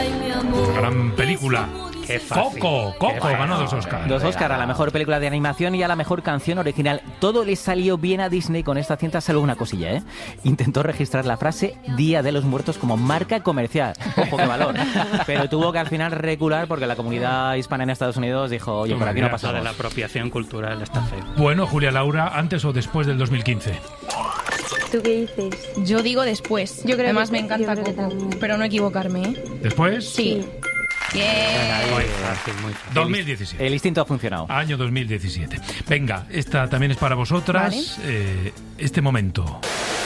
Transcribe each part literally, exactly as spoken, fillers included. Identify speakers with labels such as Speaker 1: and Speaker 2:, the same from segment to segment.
Speaker 1: Gran película.
Speaker 2: Qué fácil.
Speaker 1: Coco, Coco ganó dos Oscars.
Speaker 3: Dos Oscars, a la mejor película de animación y a la mejor canción original. Todo le salió bien a Disney con esta cinta, salvo una cosilla, ¿eh? Intentó registrar la frase Día de los Muertos como marca comercial. Ojo, qué valor. Pero tuvo que al final recular porque la comunidad hispana en Estados Unidos dijo, oye, por aquí no pasamos.
Speaker 2: Lo de la apropiación cultural está feo.
Speaker 1: Bueno, Julia Laura, ¿antes o después del dos mil quince?
Speaker 4: ¿Tú qué dices?
Speaker 5: Yo digo después.
Speaker 4: Yo creo
Speaker 5: Además
Speaker 4: que-
Speaker 5: me encanta
Speaker 4: yo creo que
Speaker 5: Coco,
Speaker 4: también.
Speaker 5: pero no equivocarme, ¿eh?
Speaker 1: ¿Después?
Speaker 5: Sí. Bien.
Speaker 2: Muy fácil, muy fácil.
Speaker 1: dos mil diecisiete.
Speaker 3: El instinto ha funcionado.
Speaker 1: Año dos mil diecisiete. Venga, esta también es para vosotras.
Speaker 5: Vale.
Speaker 1: Eh, este momento.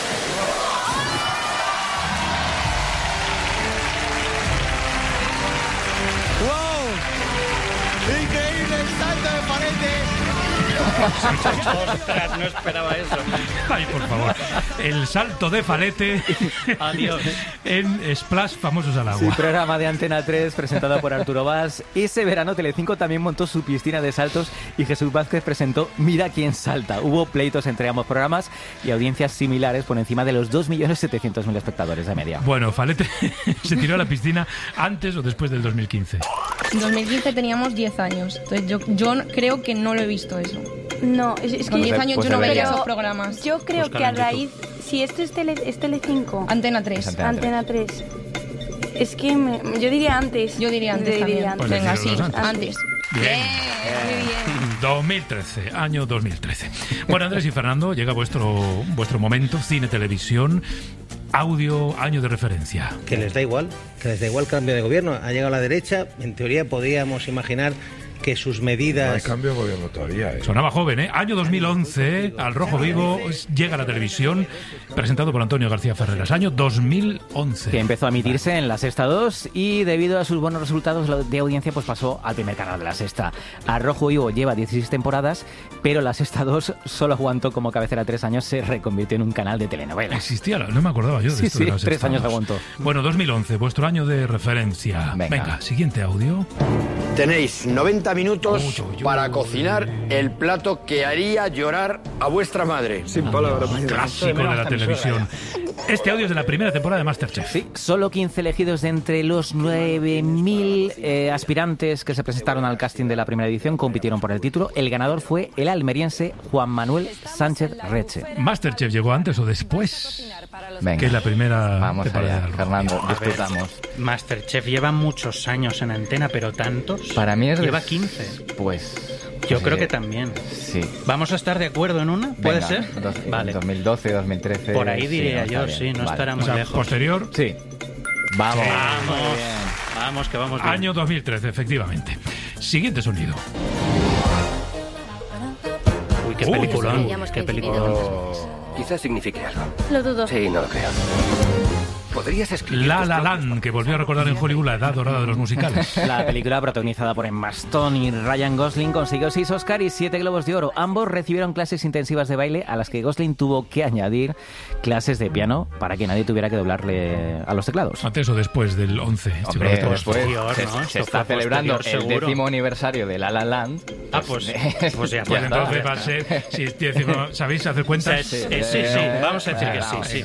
Speaker 2: Ostras, no esperaba eso.
Speaker 1: Ay, por favor. El salto de Falete
Speaker 2: Adiós.
Speaker 1: en Splash Famosos al
Speaker 3: Sí,
Speaker 1: Agua.
Speaker 3: programa de Antena tres presentado por Arturo Valls. Ese verano Telecinco también montó su piscina de saltos y Jesús Vázquez presentó Mira quién salta. Hubo pleitos entre ambos programas y audiencias similares por encima de los dos millones setecientos mil espectadores de media.
Speaker 1: Bueno, Falete se tiró a la piscina antes o después del dos mil quince.
Speaker 5: En dos mil quince teníamos diez años. Entonces yo, yo creo que no lo he visto eso.
Speaker 4: No, es, es
Speaker 5: Con
Speaker 4: que...
Speaker 5: diez años
Speaker 3: pues
Speaker 5: yo no veía
Speaker 3: deberías.
Speaker 5: esos programas.
Speaker 4: Yo creo
Speaker 2: Búscalo
Speaker 4: que a
Speaker 2: en YouTube.
Speaker 4: raíz... Si esto es, tele, es Telecinco,
Speaker 5: Antena tres.
Speaker 3: Es Antena
Speaker 4: Antena tres, es que me- yo diría antes.
Speaker 5: Yo diría antes
Speaker 4: Yo
Speaker 5: también.
Speaker 4: diría antes.
Speaker 1: Pues
Speaker 5: Venga,
Speaker 1: deciros
Speaker 5: sí,
Speaker 1: antes.
Speaker 5: antes.
Speaker 1: Bien.
Speaker 5: Muy bien.
Speaker 1: dos mil trece, año dos mil trece. Bueno, Andrés y Fernando, llega vuestro, vuestro momento, cine, televisión, audio, año de referencia.
Speaker 6: Que les da igual, que les da igual cambio de gobierno. Ha llegado la derecha, en teoría podríamos imaginar que sus
Speaker 7: No hay
Speaker 6: medidas...
Speaker 7: cambio de gobierno todavía, ¿eh?
Speaker 1: Sonaba joven, ¿eh? Año dos mil once, Al Rojo Vivo, llega a la televisión, presentado por Antonio García Ferreras. Año dos mil once.
Speaker 3: Que empezó a emitirse en La Sexta dos y debido a sus buenos resultados de audiencia pues pasó al primer canal de La Sexta. A Rojo Vivo lleva dieciséis temporadas, pero La Sexta dos solo aguantó como cabecera tres años, se reconvirtió en un canal de telenovelas.
Speaker 1: Existía, no me acordaba yo de
Speaker 3: Sí,
Speaker 1: esto.
Speaker 3: sí,
Speaker 1: de las
Speaker 3: tres
Speaker 1: estados.
Speaker 3: años aguantó.
Speaker 1: Bueno, dos mil once, vuestro año de referencia.
Speaker 3: Venga.
Speaker 1: Venga, siguiente audio.
Speaker 8: Tenéis noventa minutos
Speaker 1: Uy, uy, uy.
Speaker 8: para cocinar el plato que haría llorar a vuestra madre.
Speaker 7: Sin palabras.
Speaker 1: Clásico de la televisión. Este audio es de la primera temporada de MasterChef.
Speaker 3: Sí, solo quince elegidos de entre los nueve mil eh, aspirantes que se presentaron al casting de la primera edición compitieron por el título. El ganador fue el almeriense Juan Manuel Sánchez Reche.
Speaker 1: ¿MasterChef llegó antes o después?
Speaker 3: Venga,
Speaker 1: Que es la primera
Speaker 3: vamos
Speaker 1: temporada
Speaker 3: allá,
Speaker 1: del
Speaker 3: Fernando,
Speaker 1: Rojo Vivo.
Speaker 3: disfrutamos.
Speaker 2: Masterchef lleva muchos años en antena, pero tantos.
Speaker 3: Para mí es...
Speaker 2: Lleva quince.
Speaker 3: Pues...
Speaker 2: Yo
Speaker 3: pues,
Speaker 2: creo
Speaker 3: eh,
Speaker 2: que también.
Speaker 3: Sí.
Speaker 2: ¿Vamos a estar de acuerdo en una? ¿Puede
Speaker 3: Venga,
Speaker 2: ser?
Speaker 3: dos-
Speaker 2: Vale.
Speaker 3: dos mil doce, dos mil trece...
Speaker 2: Por ahí
Speaker 3: sí,
Speaker 2: diría
Speaker 3: no,
Speaker 2: yo,
Speaker 3: está
Speaker 2: sí,
Speaker 3: bien,
Speaker 2: no
Speaker 3: vale.
Speaker 2: estará
Speaker 1: O
Speaker 2: muy
Speaker 1: sea,
Speaker 2: lejos.
Speaker 1: posterior,
Speaker 3: Sí. Vamos.
Speaker 1: Sí.
Speaker 3: Muy
Speaker 2: Vamos.
Speaker 3: bien.
Speaker 2: Vamos, que vamos bien.
Speaker 1: año dos mil trece, efectivamente. Siguiente sonido.
Speaker 2: Uy, qué
Speaker 1: Uy,
Speaker 2: peliculón.
Speaker 9: Veíamos
Speaker 2: Qué
Speaker 9: coincidido.
Speaker 2: peliculón.
Speaker 9: Quizás signifique algo.
Speaker 4: Lo dudo.
Speaker 9: Sí, no lo creo. ¿Podrías escribir
Speaker 1: La
Speaker 9: tus
Speaker 1: La
Speaker 9: propios
Speaker 1: Land, que volvió a recordar en Hollywood la edad dorada de los musicales.
Speaker 3: La película, protagonizada por Emma Stone y Ryan Gosling, consiguió seis Oscar y siete Globos de Oro. Ambos recibieron clases intensivas de baile a las que Gosling tuvo que añadir clases de piano para que nadie tuviera que doblarle a los teclados.
Speaker 1: ¿Antes o después del once?
Speaker 3: Hombre,
Speaker 1: Esto-
Speaker 3: después
Speaker 2: posterior,
Speaker 3: se,
Speaker 2: ¿no?
Speaker 3: se
Speaker 2: Esto
Speaker 3: está
Speaker 2: fue
Speaker 3: celebrando
Speaker 2: posterior,
Speaker 3: el
Speaker 2: seguro.
Speaker 3: décimo aniversario de La La Land.
Speaker 2: Ah, pues, pues ya
Speaker 1: Pues
Speaker 2: está.
Speaker 1: entonces va a ser... Si, decimos, ¿sabéis hacer cuentas?
Speaker 2: Sí, sí, sí, sí. Vamos a decir que sí, sí.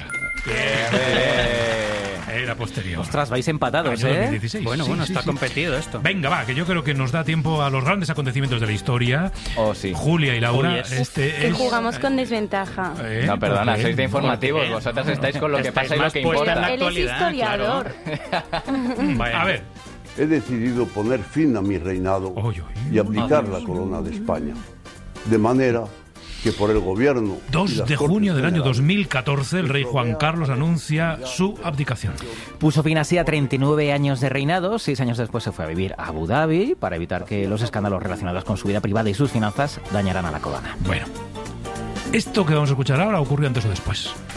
Speaker 1: Era posterior.
Speaker 3: Ostras, vais empatados,
Speaker 1: Año dos mil
Speaker 3: ¿eh?
Speaker 1: dieciséis.
Speaker 2: Bueno,
Speaker 1: Sí,
Speaker 2: bueno,
Speaker 1: sí,
Speaker 2: está
Speaker 1: sí.
Speaker 2: competido esto.
Speaker 1: Venga, va, que yo creo que nos da tiempo a los grandes acontecimientos de la historia.
Speaker 3: Oh, sí.
Speaker 1: Julia y Laura,
Speaker 2: Oh, yes.
Speaker 1: este
Speaker 4: Que
Speaker 1: es...
Speaker 4: jugamos con desventaja.
Speaker 1: ¿Eh?
Speaker 3: No, perdona,
Speaker 1: ¿Por qué?
Speaker 3: sois de informativos.
Speaker 2: ¿Por qué?
Speaker 3: Vosotras estáis con lo que
Speaker 2: Estáis
Speaker 3: pasa y lo
Speaker 2: más
Speaker 3: que
Speaker 2: puestas en la
Speaker 3: importa.
Speaker 4: Él es
Speaker 2: actualidad,
Speaker 4: historiador.
Speaker 2: Bueno.
Speaker 1: A ver.
Speaker 10: He decidido poner fin a mi reinado
Speaker 1: Uy, uy.
Speaker 10: y abdicar la corona de España. De manera que por el gobierno... y
Speaker 1: dos
Speaker 10: las
Speaker 1: de
Speaker 10: Cortes
Speaker 1: junio del año
Speaker 10: Generales,
Speaker 1: dos mil catorce, el rey Juan Carlos anuncia su abdicación.
Speaker 3: Puso fin así a treinta y nueve años de reinado. Seis años después se fue a vivir a Abu Dhabi para evitar que los escándalos relacionados con su vida privada y sus finanzas dañaran a la corona.
Speaker 1: Bueno, esto que vamos a escuchar ahora ocurrió antes o después.